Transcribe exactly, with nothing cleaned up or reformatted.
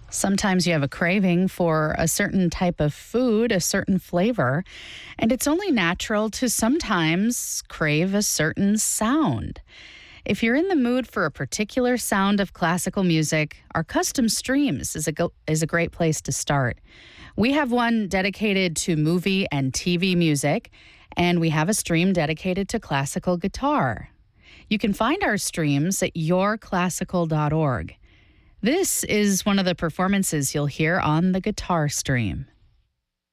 Sometimes you have a craving for a certain type of food, a certain flavor, and it's only natural to sometimes crave a certain sound. If you're in the mood for a particular sound of classical music, our custom streams is a, go- is a great place to start. We have one dedicated to movie and T V music, and we have a stream dedicated to classical guitar. You can find our streams at your classical dot org. This is one of the performances you'll hear on the Guitar Stream.